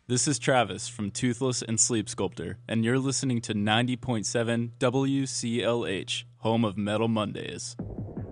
This is Travis from Toothless and Sleep Sculptor, and you're listening to 90.7 WCLH, home of Metal Mondays.